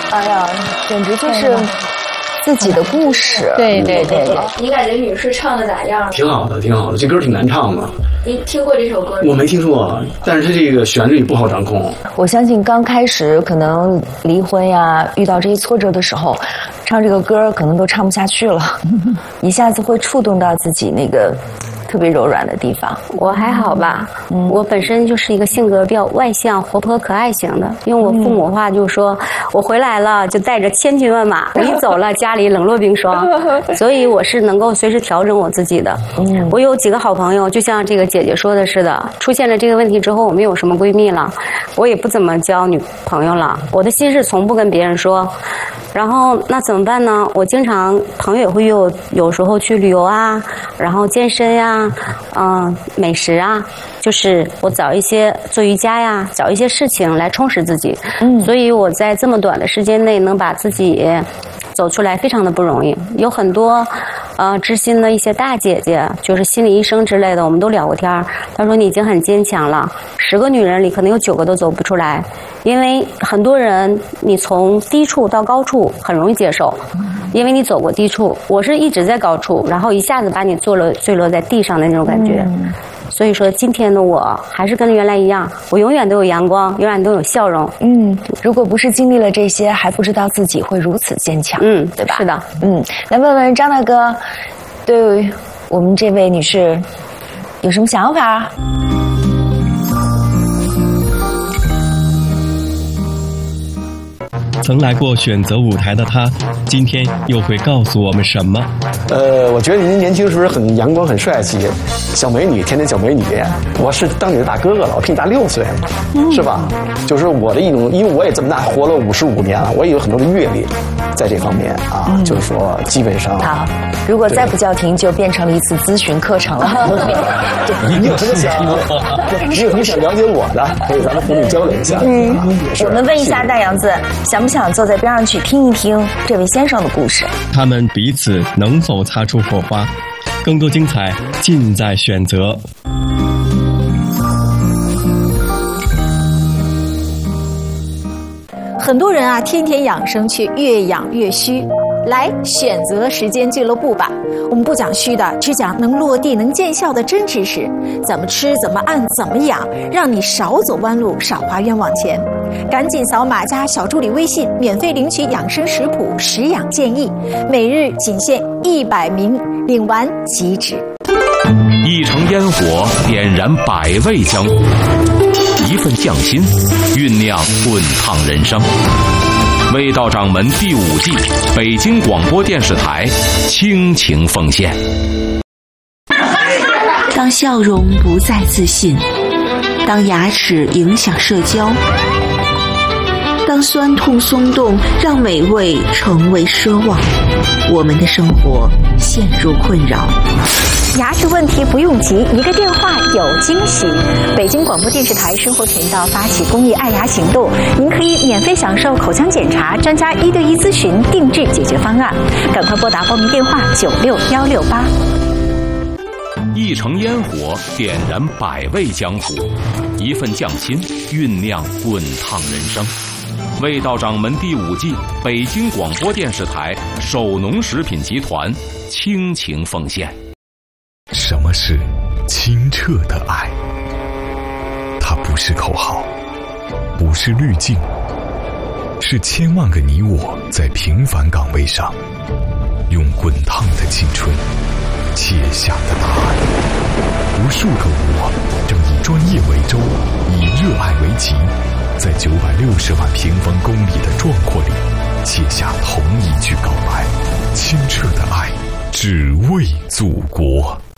哎呀，简直就是自己的故事。 对对对对。 你感觉女士唱的咋样？ 挺好的，挺好的。这歌挺难唱的。 你听过这首歌吗？ 我没听说，但是它这个旋律不好掌控。 我相信刚开始可能离婚呀，遇到这些挫折的时候，唱这个歌可能都唱不下去了，一下子会触动到自己那个特别柔软的地方。 我还好吧，我本身就是一个性格比较外向、活泼、可爱型的。用我父母话就是说，我回来了就带着千军万马，我一走了家里冷若冰霜，所以我是能够随时调整我自己的。我有几个好朋友，就像这个姐姐说的似的，出现了这个问题之后，我们有什么闺蜜了，我也不怎么交女朋友了，我的心事从不跟别人说。然后那怎么办呢？我经常朋友也会有时候去旅游啊，然后健身呀，美食啊，就是我找一些做瑜伽呀，找一些事情来充实自己。所以我在这么短的时间内能把自己走出来，非常的不容易。有很多知心的一些大姐姐，就是心理医生之类的，我们都聊过天。她说你已经很坚强了，10个女人里可能有9个都走不出来。因为很多人你从低处到高处很容易接受，因为你走过低处，我是一直在高处，然后一下子把你坠落在地上的那种感觉。所以说今天的我还是跟原来一样，我永远都有阳光，永远都有笑容。 如果不是经历了这些，还不知道自己会如此坚强。对吧？ 是的。 来问问张大哥，对我们这位女士有什么想法？ 曾来过选择舞台的他，今天又会告诉我们什么？ 我觉得您年轻时候很阳光、很帅气，小美女，天天小美女。我是当你的大哥哥了，我比你大6岁，是吧？就是我的一种，因为我也这么大，活了55年了，我也有很多的阅历，在这方面啊，就是说基本上。 好，如果再不叫停，就变成了一次咨询课程了。 你有什么想？你有什么想了解我的？可以咱们互动交流一下。 我们问一下大杨子，想不想坐在边上去听一听这位先生的故事？ 他们彼此能否擦出火花？更多精彩尽在选择。 很多人啊，天天养生却越养越虚。来选择时间俱乐部吧，我们不讲虚的，只讲能落地能见效的真知识，怎么吃怎么按怎么养，让你少走弯路少花冤枉钱。赶紧扫码加小助理微信，免费领取养生食谱食养建议，每日仅限100名，领完即止。 一城烟火点燃百味江湖，一份匠心酝酿滚烫人生。味道掌门第5季，北京广播电视台倾情奉献。 当笑容不再自信，当牙齿影响社交，当酸痛松动让美味成为奢望，我们的生活陷入困扰。 牙齿问题不用急，一个电话有惊喜。北京广播电视台生活频道发起公益爱牙行动，您可以免费享受口腔检查、专家1对1咨询、定制解决方案。赶快拨打报名电话96168。 一城烟火点燃百味江湖，一份匠心酝酿滚烫人生。味道掌门第5季，北京广播电视台首农食品集团倾情奉献。 什么是清澈的爱？它不是口号，不是滤镜，是千万个你我在平凡岗位上用滚烫的青春切下的答案。无数个我正以专业为舟，以热爱为旗，在960万平方公里的壮阔里写下同一句告白：清澈的爱，只为祖国。